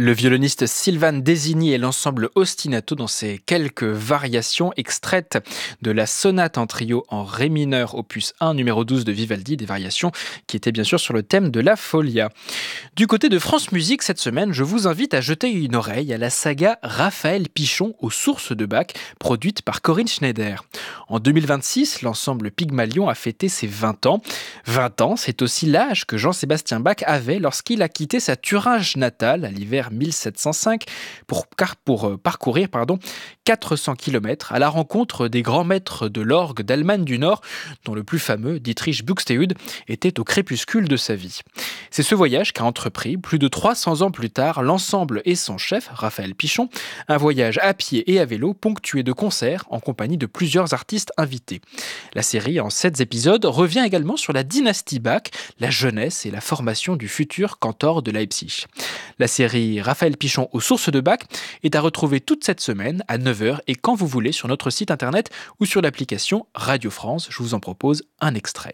Le violoniste Sylvain Désigny et l'ensemble Ostinato dans ces quelques variations extraites de la sonate en trio en ré mineur opus 1 numéro 12 de Vivaldi, des variations qui étaient bien sûr sur le thème de la folia. Du côté de France Musique, cette semaine, je vous invite à jeter une oreille à la saga Raphaël Pichon aux sources de Bach, produite par Corinne Schneider. En 2026, l'ensemble Pygmalion a fêté ses 20 ans. 20 ans, c'est aussi l'âge que Jean-Sébastien Bach avait lorsqu'il a quitté sa Thuringe natale à l'hiver 1705 pour parcourir 400 km à la rencontre des grands maîtres de l'orgue d'Allemagne du Nord, dont le plus fameux, Dietrich Buxtehude, était au crépuscule de sa vie. C'est ce voyage qu'a entrepris, plus de 300 ans plus tard, l'ensemble et son chef, Raphaël Pichon, un voyage à pied et à vélo ponctué de concerts en compagnie de plusieurs artistes invités. La série, en 7 épisodes, revient également sur la dynastie Bach, la jeunesse et la formation du futur cantor de Leipzig. La série Raphaël Pichon aux sources de Bach est à retrouver toute cette semaine à 9h et quand vous voulez sur notre site internet ou sur l'application Radio France. Je vous en propose un extrait.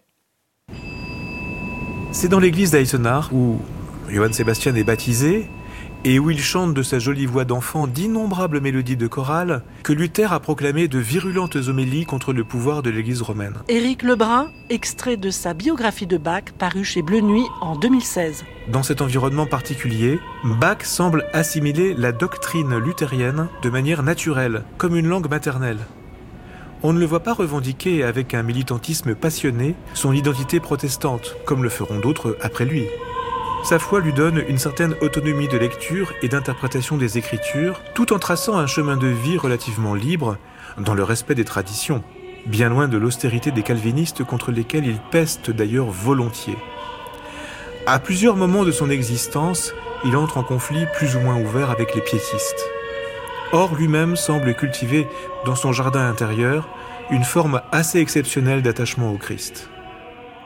C'est dans l'église d'Eisenach où Johann Sebastian est baptisé et où il chante de sa jolie voix d'enfant d'innombrables mélodies de chorale que Luther a proclamé de virulentes homélies contre le pouvoir de l'église romaine. Éric Lebrun, extrait de sa biographie de Bach parue chez Bleu Nuit en 2016. Dans cet environnement particulier, Bach semble assimiler la doctrine luthérienne de manière naturelle, comme une langue maternelle. On ne le voit pas revendiquer avec un militantisme passionné son identité protestante, comme le feront d'autres après lui. Sa foi lui donne une certaine autonomie de lecture et d'interprétation des Écritures, tout en traçant un chemin de vie relativement libre, dans le respect des traditions, bien loin de l'austérité des calvinistes contre lesquels il peste d'ailleurs volontiers. À plusieurs moments de son existence, il entre en conflit plus ou moins ouvert avec les piétistes. Or, lui-même semble cultiver, dans son jardin intérieur, une forme assez exceptionnelle d'attachement au Christ.